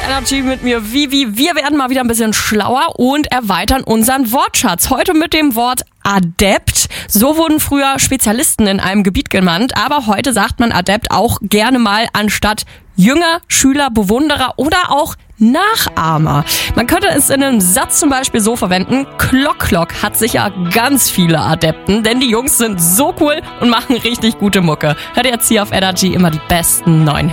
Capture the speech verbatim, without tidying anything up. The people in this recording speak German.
Energy mit mir, Vivi. Wir werden mal wieder ein bisschen schlauer und erweitern unseren Wortschatz. Heute mit dem Wort Adept. So wurden früher Spezialisten in einem Gebiet genannt, aber heute sagt man Adept auch gerne mal anstatt Jünger, Schüler, Bewunderer oder auch Nachahmer. Man könnte es in einem Satz zum Beispiel so verwenden: Klock Klock hat sicher ganz viele Adepten, denn die Jungs sind so cool und machen richtig gute Mucke. Hört jetzt hier auf Energy immer die besten neuen